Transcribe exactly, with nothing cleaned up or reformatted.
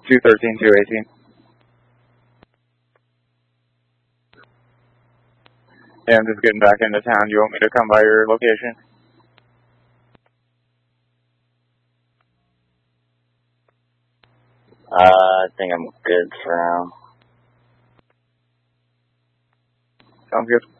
two thirteen, two eighteen. Yeah, I'm just getting back into town. You want me to come by your location? Uh, I think I'm good for now. Sounds good.